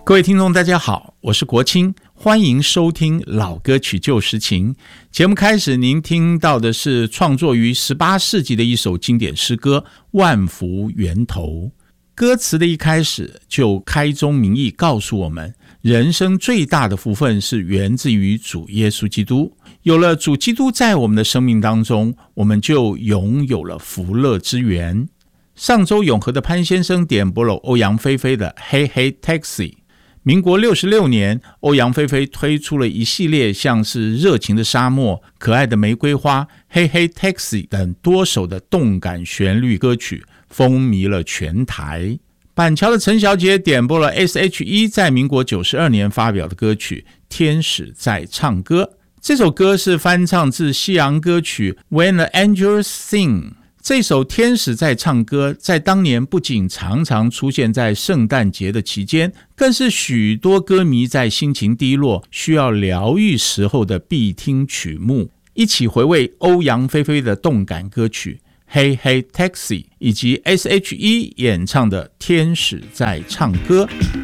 各位听众大家好，我是国清，欢迎收听老歌曲旧时情。节目开始您听到的是创作于18世纪的一首经典诗歌《万福源头》。歌词的一开始就开宗明义告诉我们，人生最大的福分是源自于主耶稣基督。有了主基督在我们的生命当中，我们就拥有了福乐之源。上周永和的潘先生点播了欧阳菲菲的 Hey Hey Taxi。民国66年，欧阳菲菲推出了一系列像是热情的沙漠、可爱的玫瑰花、Hey Hey Taxi 等多首的动感旋律歌曲，风靡了全台。板桥的陈小姐点播了 S.H.E 在民国92年发表的歌曲《天使在唱歌》。这首歌是翻唱自西洋歌曲 When the Angels Sing。这首《天使在唱歌》在当年不仅常常出现在圣诞节的期间，更是许多歌迷在心情低落、需要疗愈时候的必听曲目。一起回味欧阳菲菲的动感歌曲《Hey Hey Taxi》以及 S.H.E 演唱的《天使在唱歌》。